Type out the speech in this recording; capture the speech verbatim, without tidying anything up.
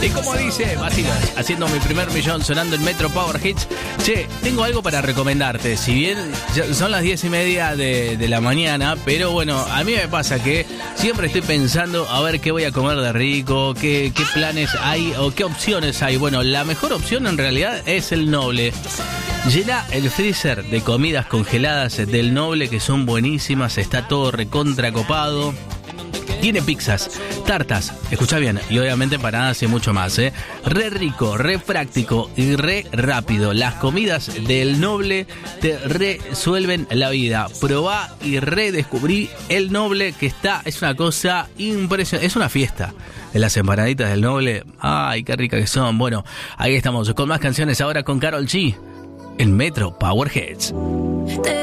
Y como dice Vacilo, haciendo mi primer millón sonando en Metro Power Hits. Che, tengo algo para recomendarte. Si bien ya son las diez y media de, de la mañana, pero bueno, a mí me pasa que siempre estoy pensando a ver qué voy a comer de rico, qué, qué planes hay o qué opciones hay. Bueno, la mejor opción en realidad es el Noble. Llena el freezer de comidas congeladas del Noble que son buenísimas, está todo recontra copado. Tiene pizzas, tartas, escucha bien, y obviamente empanadas y mucho más, ¿eh? Re rico, re práctico y re rápido. Las comidas del Noble te resuelven la vida. Probá y redescubrí el Noble, que está, es una cosa impresionante, es una fiesta. En las empanaditas del Noble, ay, qué ricas que son. Bueno, ahí estamos con más canciones ahora con Karol G en Metro Power Hits.